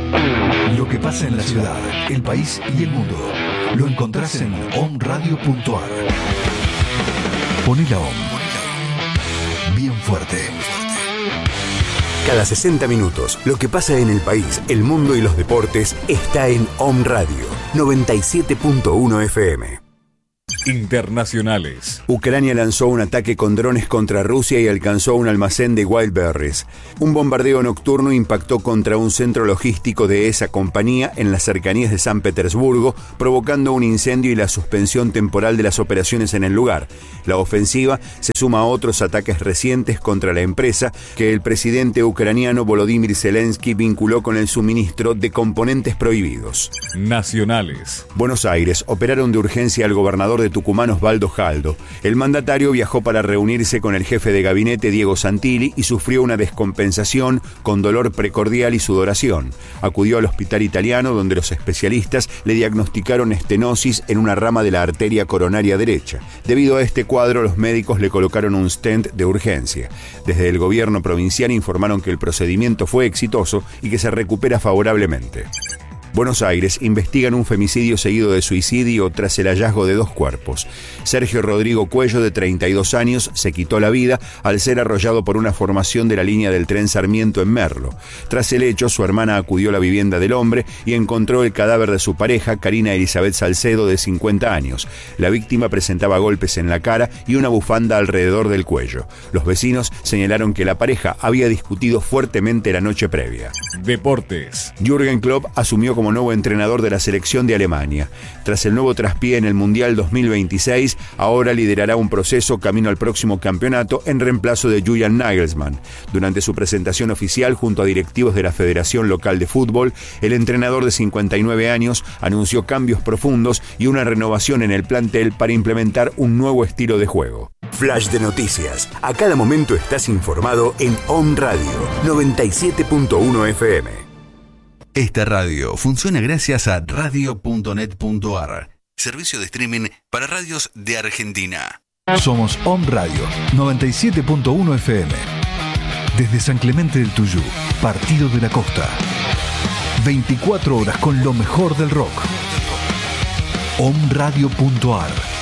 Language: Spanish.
Lo que pasa en la ciudad, el país y el mundo lo encontrás en omradio.ar. Poné la OM bien fuerte. Cada 60 minutos, lo que pasa en el país, el mundo y los deportes está en OM Radio 97.1 FM. Internacionales. Ucrania lanzó un ataque con drones contra Rusia y alcanzó un almacén de Wildberries. Un bombardeo nocturno impactó contra un centro logístico de esa compañía en las cercanías de San Petersburgo, provocando un incendio y la suspensión temporal de las operaciones en el lugar. La ofensiva se suma a otros ataques recientes contra la empresa que el presidente ucraniano Volodymyr Zelensky vinculó con el suministro de componentes prohibidos. Nacionales. Buenos Aires. Operaron de urgencia al gobernador de Tucumán, Osvaldo Jaldo. El mandatario viajó para reunirse con el jefe de gabinete, Diego Santilli, y sufrió una descompensación con dolor precordial y sudoración. Acudió al hospital italiano, donde los especialistas le diagnosticaron estenosis en una rama de la arteria coronaria derecha. Debido a este cuadro, los médicos le colocaron un stent de urgencia. Desde el gobierno provincial informaron que el procedimiento fue exitoso y que se recupera favorablemente. Buenos Aires. Investigan un femicidio seguido de suicidio tras el hallazgo de 2 cuerpos. Sergio Rodrigo Cuello, de 32 años, se quitó la vida al ser arrollado por una formación de la línea del tren Sarmiento en Merlo. Tras el hecho, su hermana acudió a la vivienda del hombre y encontró el cadáver de su pareja, Karina Elizabeth Salcedo, de 50 años. La víctima presentaba golpes en la cara y una bufanda alrededor del cuello. Los vecinos señalaron que la pareja había discutido fuertemente la noche previa. Deportes. Jürgen Klopp asumió como nuevo entrenador de la selección de Alemania. Tras el nuevo traspié en el Mundial 2026, ahora liderará un proceso camino al próximo campeonato en reemplazo de Julian Nagelsmann. Durante su presentación oficial junto a directivos de la Federación Local de Fútbol, el entrenador de 59 años anunció cambios profundos y una renovación en el plantel para implementar un nuevo estilo de juego. Flash de noticias. A cada momento estás informado en OM Radio 97.1 FM. Esta radio funciona gracias a radio.net.ar, servicio de streaming para radios de Argentina. Somos OM Radio 97.1 FM. Desde San Clemente del Tuyú, Partido de la Costa. 24 horas con lo mejor del rock. omradio.ar